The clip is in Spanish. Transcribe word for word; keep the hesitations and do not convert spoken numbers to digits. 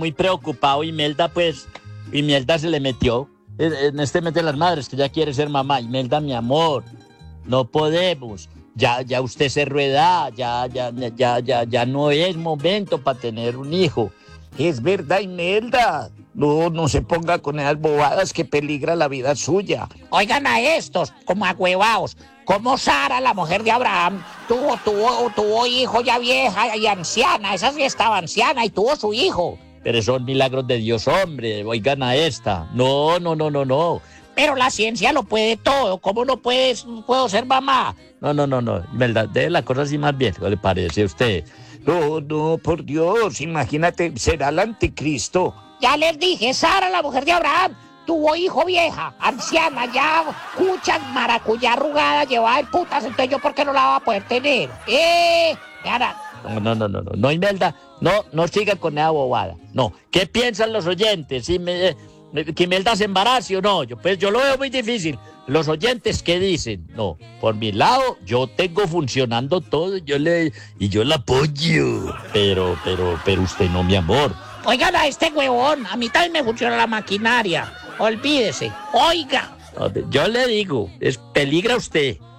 muy preocupado. Imelda, pues, Imelda se le metió. En, en este mes de las madres, que ya quiere ser mamá. Imelda, mi amor, no podemos. Ya, ya usted se rueda, ya, ya, ya, ya, ya no es momento para tener un hijo. Es verdad, Imelda. No, no se ponga con esas bobadas que peligra la vida suya. Oigan a estos, como agüevaos. Como Sara, la mujer de Abraham, tuvo, tuvo, tuvo hijo ya vieja y anciana. Esa sí estaba anciana y tuvo su hijo. Pero son milagros de Dios, hombre. Oigan a esta. No, no, no, no, no. Pero la ciencia lo puede todo. ¿Cómo no puedes, puedo ser mamá? No, no, no, no. Imelda, de la cosa así más bien. ¿Qué le parece a usted? No, no, por Dios. Imagínate, será el anticristo. Ya les dije, Sara, la mujer de Abraham, tuvo hijo vieja, anciana, ya cuchas, maracuyá arrugada, llevada de putas, entonces yo ¿por qué no la va a poder tener? ¡Eh! Ahora... No, no, no, no, no, no, Imelda, no, no siga con esa bobada. No, ¿qué piensan los oyentes? Si me, que Imelda se embarace o no, yo, pues yo lo veo muy difícil. Los oyentes, ¿qué dicen? No, por mi lado, yo tengo funcionando todo, yo le, y yo la apoyo. Pero, pero, pero usted no, mi amor. Oigan a este huevón, a mí también me funciona la maquinaria. Olvídese, oiga. Yo le digo, es peligra usted.